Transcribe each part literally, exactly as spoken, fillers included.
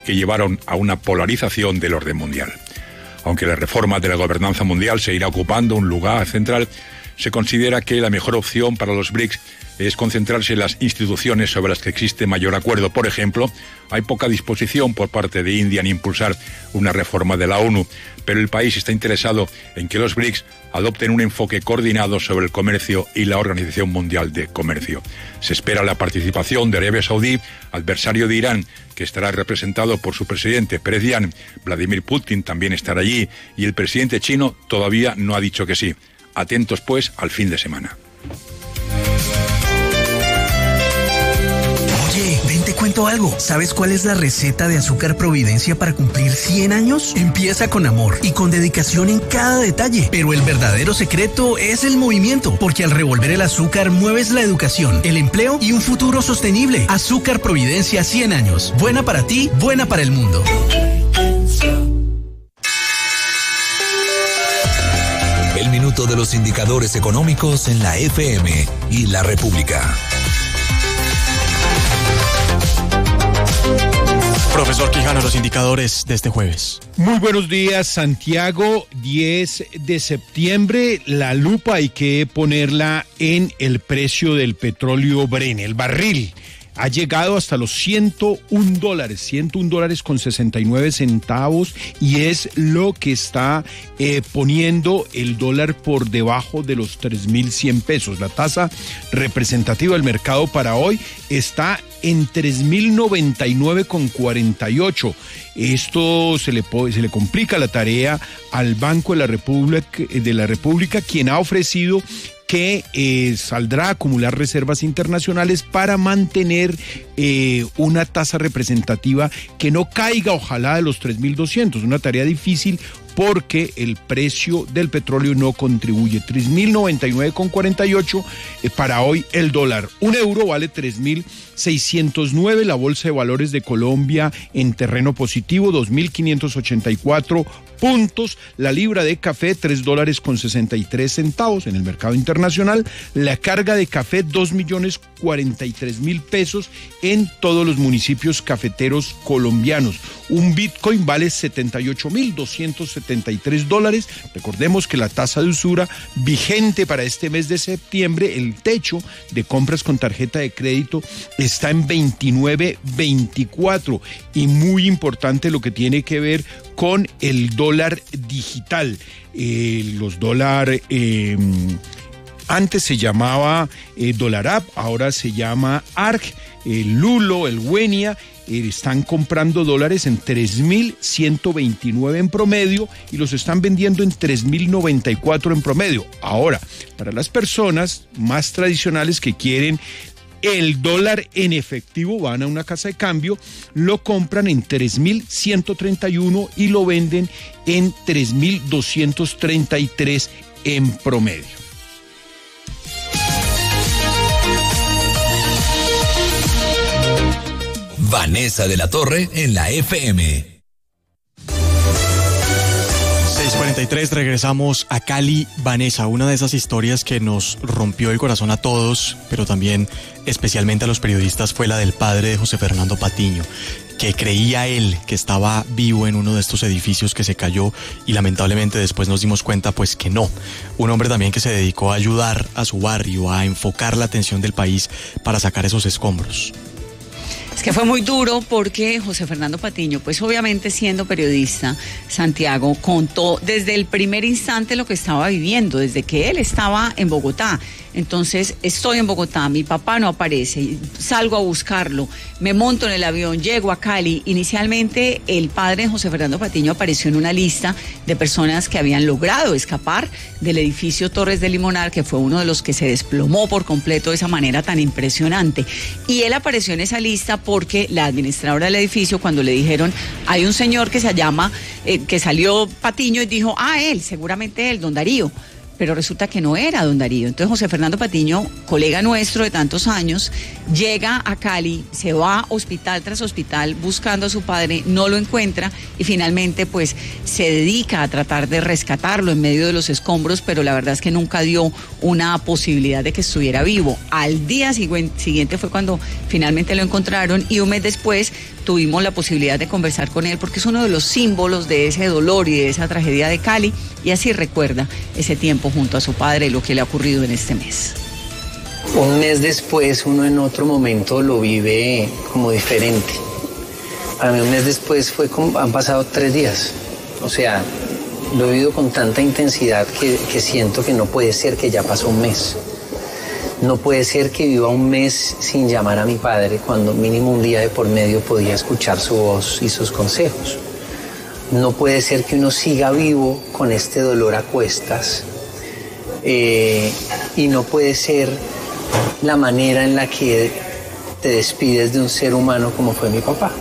que llevaron a una polarización del orden mundial. Aunque la reforma de la gobernanza mundial seguirá ocupando un lugar central, se considera que la mejor opción para los B R I C S es concentrarse en las instituciones sobre las que existe mayor acuerdo. Por ejemplo, hay poca disposición por parte de India en impulsar una reforma de la ONU, pero el país está interesado en que los B R I C S adopten un enfoque coordinado sobre el comercio y la Organización Mundial de Comercio. Se espera la participación de Arabia Saudí, adversario de Irán, que estará representado por su presidente Pezeshkian. Vladimir Putin también estará allí y el presidente chino todavía no ha dicho que sí. Atentos, pues, al fin de semana. Oye, ven, te cuento algo. ¿Sabes cuál es la receta de Azúcar Providencia para cumplir cien años? Empieza con amor y con dedicación en cada detalle. Pero el verdadero secreto es el movimiento, porque al revolver el azúcar mueves la educación, el empleo y un futuro sostenible. Azúcar Providencia cien años. Buena para ti, buena para el mundo. El minuto de los indicadores económicos en la F M y La República. Profesor Quijano, los indicadores de este jueves. Muy buenos días, Santiago. diez de septiembre, la lupa hay que ponerla en el precio del petróleo Brent, el barril. Ha llegado hasta los ciento un dólares, ciento un dólares con sesenta y nueve centavos, y es lo que está eh, poniendo el dólar por debajo de los tres mil cien pesos. La tasa representativa del mercado para hoy está en tres mil noventa y nueve con cuarenta y ocho. Esto se le, se le complica la tarea al Banco de la República, de la República, quien ha ofrecido que eh, saldrá a acumular reservas internacionales para mantener eh, una tasa representativa que no caiga, ojalá, de los tres mil doscientos. Una tarea difícil porque el precio del petróleo no contribuye. tres mil noventa y nueve con cuarenta y ocho eh, para hoy el dólar. Un euro vale tres mil seiscientos nueve. La Bolsa de Valores de Colombia en terreno positivo, dos mil quinientos ochenta y cuatro puntos. La libra de café, tres dólares con sesenta y tres centavos en el mercado internacional. La carga de café, dos millones cuarenta y tres mil pesos en todos los municipios cafeteros colombianos. Un Bitcoin vale setenta y ocho mil doscientos setenta y tres dólares. Recordemos que la tasa de usura vigente para este mes de septiembre, el techo de compras con tarjeta de crédito está en veintinueve veinticuatro, y muy importante lo que tiene que ver con el dólar digital. Eh, los dólar eh, antes se llamaba eh, Dólar App, ahora se llama A R C, el Lulo, el Wenia. Eh, están comprando dólares en tres mil ciento veintinueve en promedio y los están vendiendo en tres mil noventa y cuatro en promedio. Ahora, para las personas más tradicionales que quieren el dólar en efectivo, van a una casa de cambio, lo compran en tres mil ciento treinta y uno y lo venden en tres mil doscientos treinta y tres en promedio. Vanessa de la Torre en la F M. seis cuarenta y tres, regresamos a Cali. Vanessa, una de esas historias que nos rompió el corazón a todos, pero también especialmente a los periodistas, fue la del padre de José Fernando Patiño, que creía él que estaba vivo en uno de estos edificios que se cayó, y lamentablemente después nos dimos cuenta pues que no. Un hombre también que se dedicó a ayudar a su barrio, a enfocar la atención del país para sacar esos escombros. Es que fue muy duro porque José Fernando Patiño, pues obviamente siendo periodista, Santiago, contó desde el primer instante lo que estaba viviendo, desde que él estaba en Bogotá. Entonces, estoy en Bogotá, mi papá no aparece, salgo a buscarlo, me monto en el avión, llego a Cali. Inicialmente, el padre de José Fernando Patiño apareció en una lista de personas que habían logrado escapar del edificio Torres de Limonar, que fue uno de los que se desplomó por completo de esa manera tan impresionante. Y él apareció en esa lista porque la administradora del edificio, cuando le dijeron, hay un señor que se llama, eh, que salió Patiño, y dijo, ah, él, seguramente él, don Darío. pero resulta que no era don Darío. Entonces José Fernando Patiño, colega nuestro de tantos años, llega a Cali, se va hospital tras hospital buscando a su padre, no lo encuentra y finalmente pues se dedica a tratar de rescatarlo en medio de los escombros, pero la verdad es que nunca dio una posibilidad de que estuviera vivo. Al día siguiente fue cuando finalmente lo encontraron y un mes después tuvimos la posibilidad de conversar con él porque es uno de los símbolos de ese dolor y de esa tragedia de Cali y así recuerda ese tiempo junto a su padre y lo que le ha ocurrido en este mes. Un mes después, uno en otro momento lo vive como diferente. Para mí un mes después fue como, han pasado tres días. O sea, lo he vivido con tanta intensidad que, que siento que no puede ser que ya pasó un mes. No puede ser que viva un mes sin llamar a mi padre cuando mínimo un día de por medio podía escuchar su voz y sus consejos. No puede ser que uno siga vivo con este dolor a cuestas. Eh, y no puede ser la manera en la que te despides de un ser humano como fue mi papá.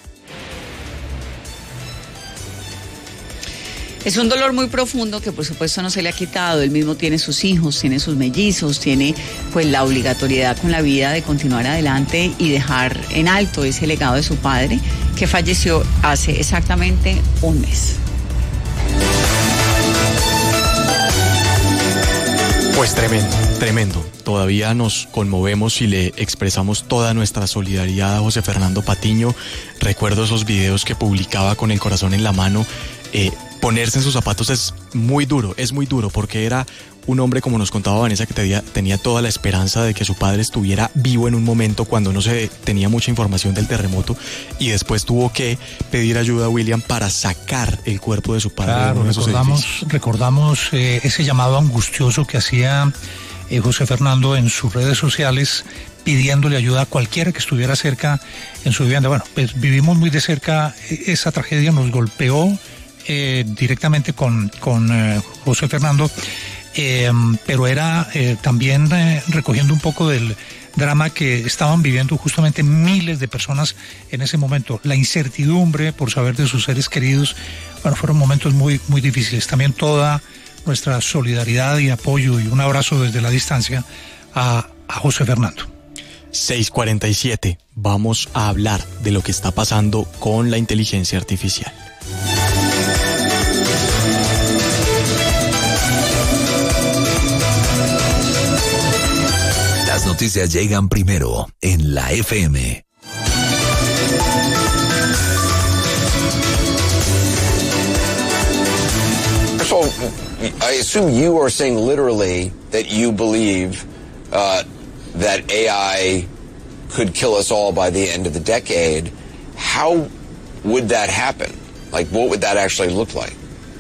Es un dolor muy profundo que por supuesto no se le ha quitado. Él mismo tiene sus hijos, tiene sus mellizos, tiene pues la obligatoriedad con la vida de continuar adelante y dejar en alto ese legado de su padre que falleció hace exactamente un mes. Pues tremendo, tremendo. Todavía nos conmovemos y le expresamos toda nuestra solidaridad a José Fernando Patiño. Recuerdo esos videos que publicaba con el corazón en la mano. Eh, ponerse en sus zapatos es muy duro, es muy duro porque era un hombre, como nos contaba Vanessa, que tenía, tenía toda la esperanza de que su padre estuviera vivo en un momento cuando no se tenía mucha información del terremoto y después tuvo que pedir ayuda a William para sacar el cuerpo de su padre. Claro, de recordamos, recordamos eh, ese llamado angustioso que hacía eh, José Fernando en sus redes sociales pidiéndole ayuda a cualquiera que estuviera cerca en su vivienda. Bueno, pues vivimos muy de cerca esa tragedia, nos golpeó eh, directamente con, con eh, José Fernando. Eh, pero era eh, también eh, recogiendo un poco del drama que estaban viviendo justamente miles de personas en ese momento. La incertidumbre por saber de sus seres queridos, bueno, fueron momentos muy, muy difíciles. También toda nuestra solidaridad y apoyo y un abrazo desde la distancia a, a José Fernando. seis cuarenta y siete, vamos a hablar de lo que está pasando con la inteligencia artificial. Las noticias llegan primero en la F M. So, I assume you are saying literally that you believe uh, that A I could kill us all by the end of the decade. How would that happen? Like, what would that actually look like?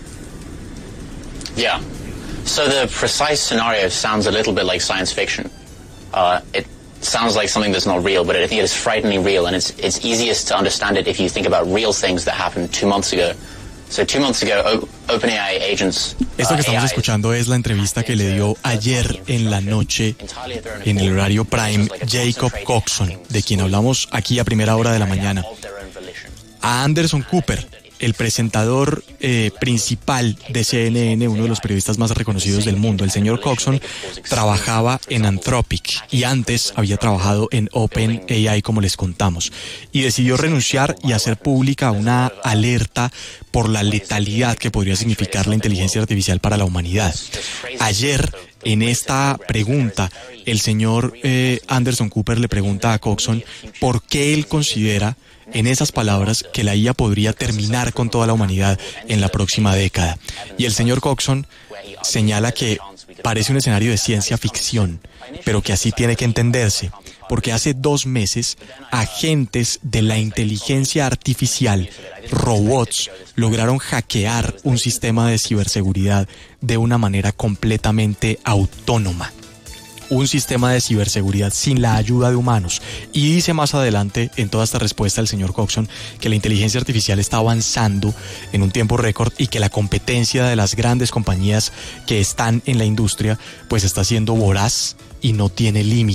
Yeah. So the precise scenario sounds a little bit like science fiction. Uh, it sounds like something that's not real, but I think it is frighteningly real, and it's it's easiest to understand it if you think about real things that happened two months ago. So two months ago, o- OpenAI agents. Esto que estamos escuchando es la entrevista que le dio ayer en la noche en el horario Prime Jacob Coxon, de quien hablamos aquí a primera hora de la mañana, a Anderson Cooper, el presentador eh, principal de C N N, uno de los periodistas más reconocidos del mundo. El señor Coxon trabajaba en Anthropic y antes había trabajado en OpenAI, como les contamos, y decidió renunciar y hacer pública una alerta por la letalidad que podría significar la inteligencia artificial para la humanidad. Ayer, en esta pregunta, el señor eh, Anderson Cooper le pregunta a Coxon por qué él considera, en esas palabras, que la I A podría terminar con toda la humanidad en la próxima década. Y el señor Coxon señala que parece un escenario de ciencia ficción, pero que así tiene que entenderse, porque hace dos meses agentes de la inteligencia artificial, robots, lograron hackear un sistema de ciberseguridad de una manera completamente autónoma. Un sistema de ciberseguridad sin la ayuda de humanos. Y dice más adelante, en toda esta respuesta, el señor Coxon, que la inteligencia artificial está avanzando en un tiempo récord y que la competencia de las grandes compañías que están en la industria pues está siendo voraz y no tiene límite.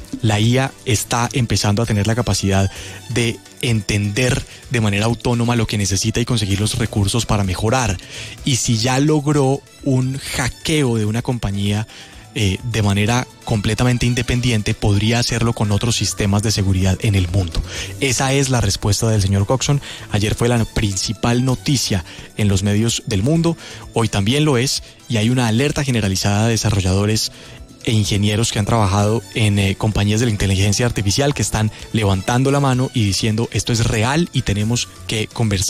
La I A está empezando a tener la capacidad de entender de manera autónoma lo que necesita y conseguir los recursos para mejorar. Y si ya logró un hackeo de una compañía eh, de manera completamente independiente, podría hacerlo con otros sistemas de seguridad en el mundo. Esa es la respuesta del señor Coxon. Ayer fue la principal noticia en los medios del mundo, hoy también lo es, y hay una alerta generalizada de desarrolladores e ingenieros que han trabajado en eh, compañías de la inteligencia artificial que están levantando la mano y diciendo esto es real y tenemos que conversar